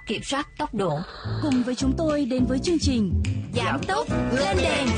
kiểm soát tốc độ. Cùng với chúng tôi đến với chương trình Giảm tốc lên đèn.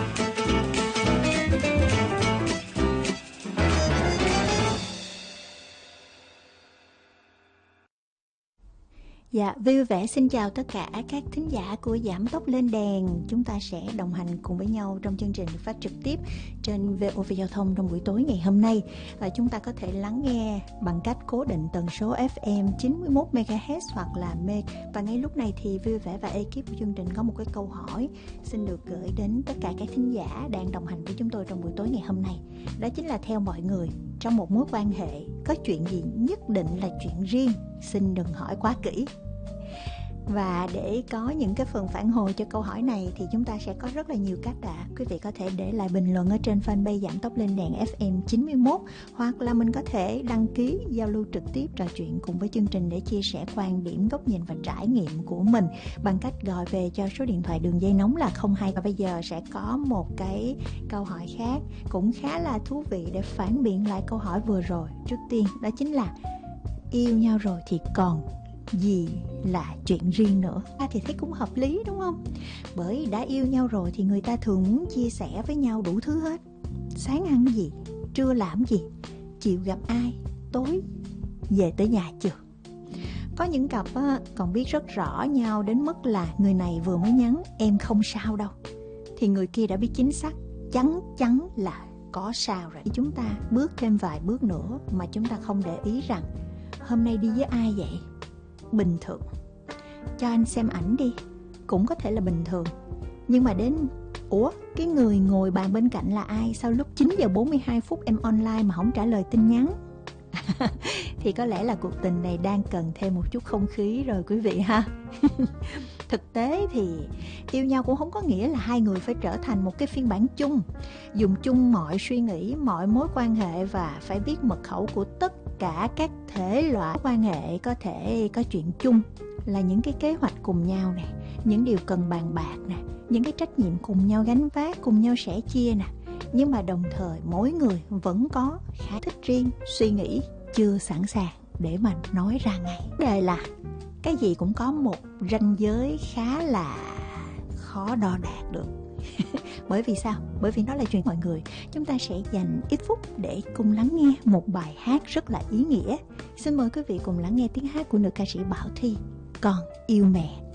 Dạ, vui vẻ xin chào tất cả các thính giả của Giảm tốc lên đèn. Chúng ta sẽ đồng hành cùng với nhau trong chương trình phát trực tiếp trên VOV Giao thông trong buổi tối ngày hôm nay. Và chúng ta có thể lắng nghe bằng cách cố định tần số FM 91 MHz hoặc là MEG. Và ngay lúc này thì vui vẻ và ekip của chương trình có một cái câu hỏi xin được gửi đến tất cả các thính giả đang đồng hành với chúng tôi trong buổi tối ngày hôm nay. Đó chính là theo mọi người, trong một mối quan hệ có chuyện gì nhất định là chuyện riêng? Xin đừng hỏi quá kỹ. Và để có những cái phần phản hồi cho câu hỏi này thì chúng ta sẽ có rất là nhiều cách ạ. Quý vị có thể để lại bình luận ở trên fanpage Giảm tốc lên đèn FM 91, hoặc là mình có thể đăng ký giao lưu trực tiếp trò chuyện cùng với chương trình để chia sẻ quan điểm, góc nhìn và trải nghiệm của mình bằng cách gọi về cho số điện thoại đường dây nóng là 02. Và bây giờ sẽ có một cái câu hỏi khác cũng khá là thú vị để phản biện lại câu hỏi vừa rồi. Trước tiên đó chính là yêu nhau rồi thì còn gì là chuyện riêng nữa. Thì thấy cũng hợp lý đúng không? Bởi đã yêu nhau rồi thì người ta thường muốn chia sẻ với nhau đủ thứ hết. Sáng ăn gì, trưa làm gì, chiều gặp ai, tối về tới nhà chưa. Có những cặp còn biết rất rõ nhau đến mức là người này vừa mới nhắn em không sao đâu thì người kia đã biết chính xác chắn chắn là có sao rồi. Chúng ta bước thêm vài bước nữa mà chúng ta không để ý rằng hôm nay đi với ai vậy? Bình thường. Cho anh xem ảnh đi, cũng có thể là bình thường. Nhưng mà đến cái người ngồi bàn bên cạnh là ai? Sao lúc 9 giờ 42 phút em online mà không trả lời tin nhắn? Thì có lẽ là cuộc tình này đang cần thêm một chút không khí rồi quý vị ha. Thực tế thì yêu nhau cũng không có nghĩa là hai người phải trở thành một cái phiên bản chung, dùng chung mọi suy nghĩ, mọi mối quan hệ và phải biết mật khẩu của tất cả các thể loại quan hệ có thể có chuyện chung, là những cái kế hoạch cùng nhau nè, những điều cần bàn bạc nè, những cái trách nhiệm cùng nhau gánh vác, cùng nhau sẻ chia nè. Nhưng mà đồng thời mỗi người vẫn có khá thích riêng, suy nghĩ chưa sẵn sàng để mà nói ra ngay. Vấn đề là cái gì cũng có một ranh giới khá là khó đo đạc được. Bởi vì sao? Bởi vì nó là chuyện mọi người. Chúng ta sẽ dành ít phút để cùng lắng nghe một bài hát rất là ý nghĩa. Xin mời quý vị cùng lắng nghe tiếng hát của nữ ca sĩ Bảo Thy, Còn yêu mẹ.